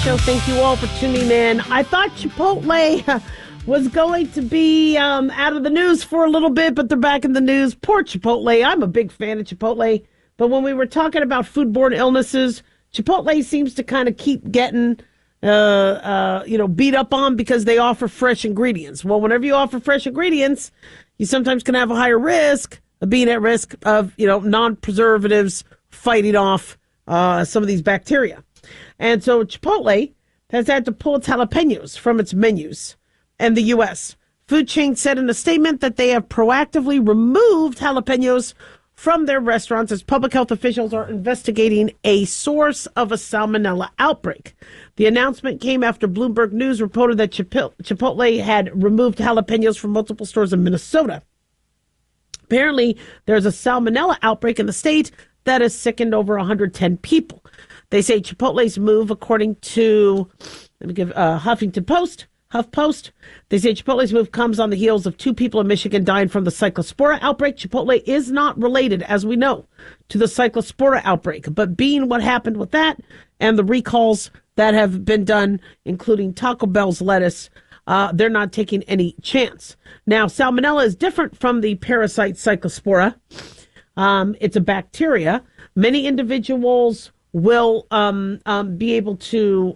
So thank you all for tuning in. I thought Chipotle was going to be out of the news for a little bit, but they're back in the news. Poor Chipotle. I'm a big fan of Chipotle. But when we were talking about foodborne illnesses, Chipotle seems to kind of keep getting beat up on because they offer fresh ingredients. Well, whenever you offer fresh ingredients, you sometimes can have a higher risk of being at risk of, non-preservatives fighting off some of these bacteria. And so Chipotle has had to pull its jalapenos from its menus in the U.S. Food chain said in a statement that they have proactively removed jalapenos from their restaurants as public health officials are investigating a source of a salmonella outbreak. The announcement came after Bloomberg News reported that Chipotle had removed jalapenos from multiple stores in Minnesota. Apparently, there's a salmonella outbreak in the state that has sickened over 110 people. They say Chipotle's move, according to, Huffington Post, HuffPost, they say Chipotle's move comes on the heels of 2 people in Michigan dying from the Cyclospora outbreak. Chipotle is not related, as we know, to the Cyclospora outbreak, but being what happened with that and the recalls that have been done, including Taco Bell's lettuce, they're not taking any chance. Now, salmonella is different from the parasite Cyclospora. It's a bacteria. Many individuals will be able to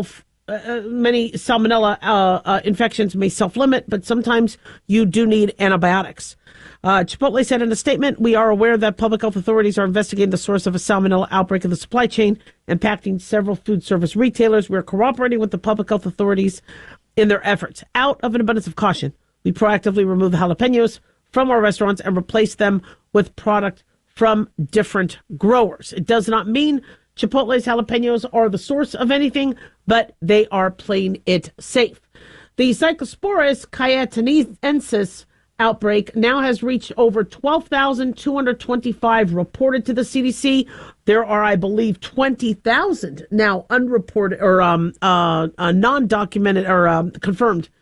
many salmonella infections may self-limit, but sometimes you do need antibiotics. Chipotle said in a statement, "We are aware that public health authorities are investigating the source of a salmonella outbreak in the supply chain, impacting several food service retailers. We're cooperating with the public health authorities in their efforts. Out of an abundance of caution, we proactively remove the jalapenos from our restaurants and replace them with product from different growers." It does not mean Chipotle's jalapenos are the source of anything, but they are playing it safe. The Cyclosporus cayetanensis outbreak now has reached over 12,225 reported to the CDC. There are, I believe, 20,000 now unreported or non-documented or confirmed